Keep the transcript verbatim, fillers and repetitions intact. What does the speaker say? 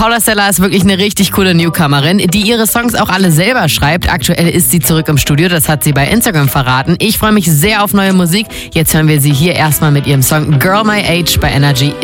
Paula Stella ist wirklich eine richtig coole Newcomerin, die ihre Songs auch alle selber schreibt. Aktuell ist sie zurück im Studio, das hat sie bei Instagram verraten. Ich freue mich sehr auf neue Musik. Jetzt hören wir sie hier erstmal mit ihrem Song Girl My Age bei Energy.